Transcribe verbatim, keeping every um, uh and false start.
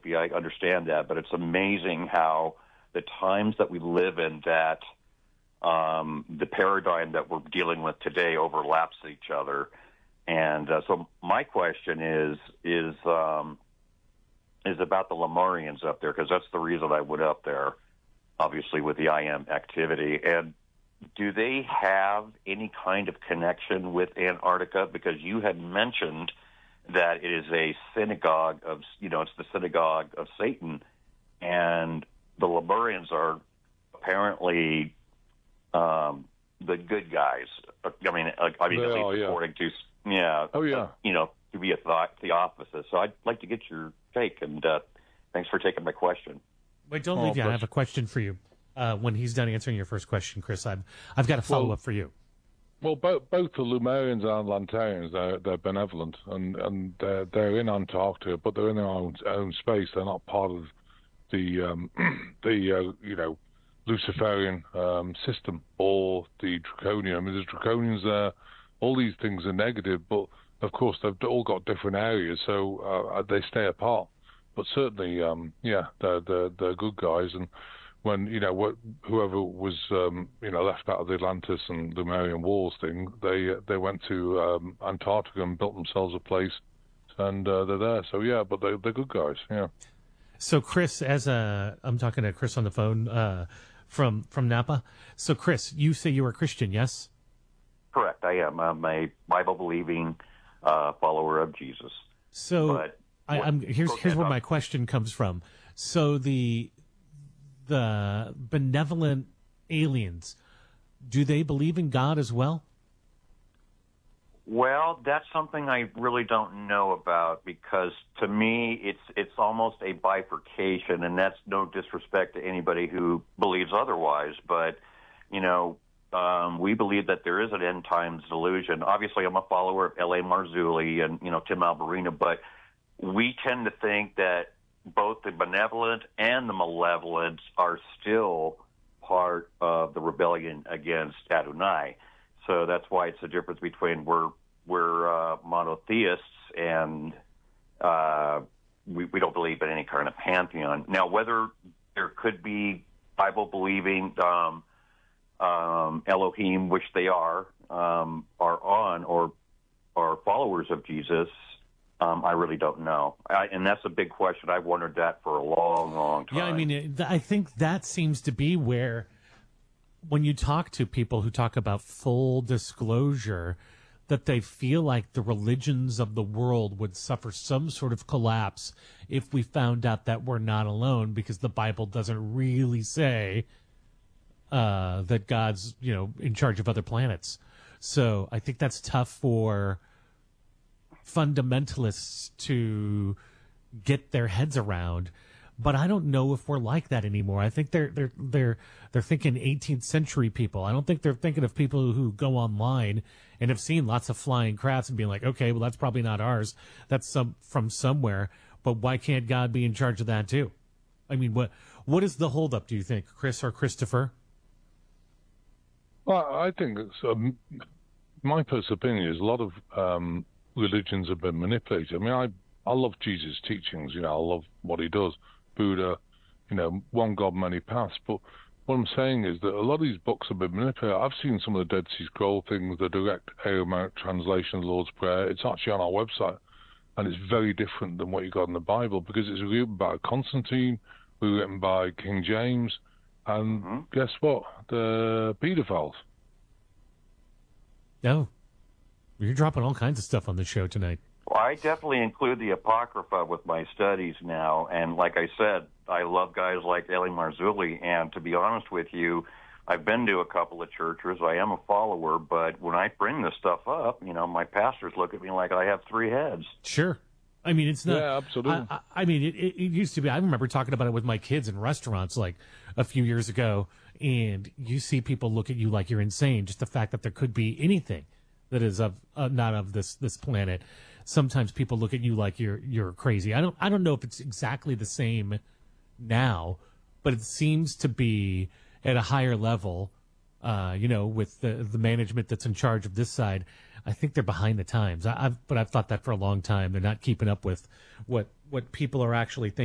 utopia. I understand that, but it's amazing how the times that we live in, that um, the paradigm that we're dealing with today overlaps each other. And uh, so my question is is um, is about the Lemurians up there, because that's the reason I went up there, obviously with the I M activity. And do they have any kind of connection with Antarctica? Because you had mentioned that it is a synagogue of, you know, it's the synagogue of Satan, and the Lemurians are apparently um, the good guys. I mean, I mean, They at least are, yeah. according to, yeah, Oh, yeah. uh, you know, to be a the- theophysist. So I'd like to get your take, and uh, thanks for taking my question. Wait, don't Oh, leave yet. I bless have a question for you. Uh, when he's done answering your first question, Chris, I've, I've got a follow-up Well- for you. Well, both both the Lemurians and Atlanteans, they're, they're benevolent, and and they're, they're in Antarctica, but they're in their own own space. They're not part of the um, the uh, you know Luciferian um, system or the Draconian. I mean, there's Draconians there. All these things are negative, but of course they've all got different areas, so uh, they stay apart. But certainly, um, yeah, they're, they're they're good guys, and when, you know, what, whoever was, um, you know, left out of the Atlantis and the Lemurian Wars thing, they they went to um, Antarctica and built themselves a place, and uh, they're there. So, yeah, but they, they're good guys, yeah. So, Chris, as a, I'm talking to Chris on the phone uh, from from Napa. So, Chris, you say you are a Christian, yes? Correct, I am. I'm a Bible-believing uh, follower of Jesus. So, But I, what- I'm here's go here's ahead, where Doc. my question comes from. So the the benevolent aliens, do they believe in God as well? Well, that's something I really don't know about, because to me it's it's almost a bifurcation, and that's no disrespect to anybody who believes otherwise. But, you know, um, we believe that there is an end times delusion. Obviously, I'm a follower of L A Marzulli and, you know, Tim Alberina, but we tend to think that both the benevolent and the malevolent are still part of the rebellion against Adonai. So that's why it's the difference between we're we're uh, monotheists and uh, we, we don't believe in any kind of pantheon. Now, whether there could be Bible-believing um, um, Elohim, which they are, um, are on or are followers of Jesus, um, I really don't know. I, and that's a big question. I've wondered that for a long, long time. Yeah, I mean, it- I think that seems to be where, when you talk to people who talk about full disclosure, that they feel like the religions of the world would suffer some sort of collapse if we found out that we're not alone, because the Bible doesn't really say uh, that God's, you know, in charge of other planets. So I think that's tough for fundamentalists to get their heads around. But I don't know if we're like that anymore. I think they're they're they're they're thinking eighteenth century people. I don't think they're thinking of people who go online and have seen lots of flying crafts and being like, okay, well, that's probably not ours. That's some from somewhere. But why can't God be in charge of that too? I mean, what what is the holdup, do you think, Chris or Christopher? Well, I think it's, um, my personal opinion is a lot of um, religions have been manipulated. I mean, I, I love Jesus' teachings, you know, I love what he does. Buddha, you know, one God, many paths. But what I'm saying is that a lot of these books have been manipulated. I've seen some of the Dead Sea Scroll things, the direct Aramaic translation of the Lord's Prayer. It's actually on our website, and it's very different than what you got in the Bible, because it's written by Constantine, written by King James, and Mm-hmm. guess what? The pedophiles. No. You're dropping all kinds of stuff on the show tonight. Well, I definitely include the Apocrypha with my studies now. And like I said, I love guys like Eli Marzulli. And to be honest with you, I've been to a couple of churches. I am a follower. But when I bring this stuff up, you know, my pastors look at me like I have three heads. Sure. I mean, it's not. Yeah, absolutely. I, I, I mean, it, it, it used to be. I remember talking about it with my kids in restaurants like a few years ago, and you see people look at you like you're insane. Just the fact that there could be anything that is of uh, not of this this planet. Sometimes people look at you like you're you're crazy. I don't I don't know if it's exactly the same now, but it seems to be at a higher level. Uh, you know, with the the management that's in charge of this side. I think they're behind the times. I, I've, but I've thought that for a long time. They're not keeping up with what what people are actually thinking.